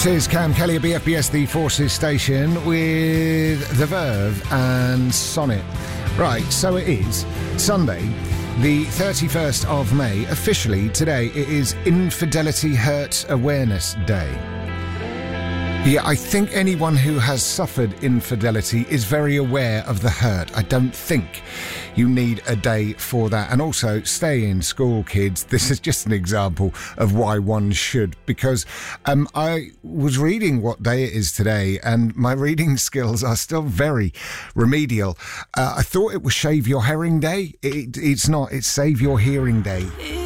This is Cam Kelly at BFBS, the Forces station, with The Verve and Sonnet. Right, so it is Sunday, the 31st of May. Officially, today, it is Infidelity Hurt Awareness Day. Yeah, I think anyone who has suffered infidelity is very aware of the hurt. I don't think you need a day for that. And also, stay in school, kids. This is just an example of why one should. Because I was reading what day it is today, and my reading skills are still very remedial. I thought it was Shave Your Herring Day. It's not. It's Save Your Hearing Day.